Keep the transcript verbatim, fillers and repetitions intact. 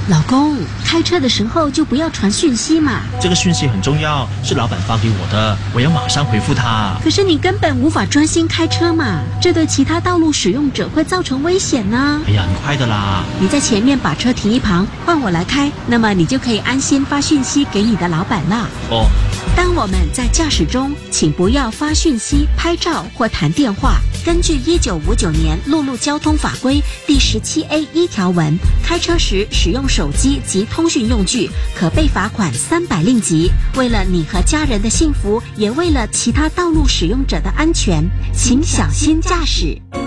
老公，开车的时候就不要传讯息嘛。 这个讯息很重要，是老板发给我的，我要马上回复他。 可是你根本无法专心开车嘛，这对其他道路使用者会造成危险呢。 哎呀，很快的啦。 你在前面把车停一旁，换我来开，那么你就可以安心发讯息给你的老板了。 哦。 当我们在驾驶中，请不要发讯息、拍照或谈电话。根据一九五九年陆路交通法规第十七 A 一条文，开车时使用手机及通讯用具，可被罚款三百令吉。为了你和家人的幸福，也为了其他道路使用者的安全，请小心驾驶。